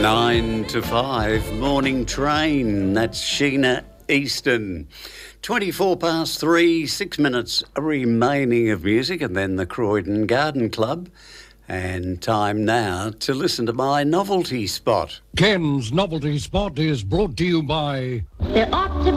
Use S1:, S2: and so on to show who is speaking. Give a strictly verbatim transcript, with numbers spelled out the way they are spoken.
S1: Nine to five, morning train. That's Sheena Easton. twenty-four past three, six minutes remaining of music, and then the Croydon Garden Club. And time now to listen to my novelty spot.
S2: Ken's novelty spot is brought to you by...
S3: There ought to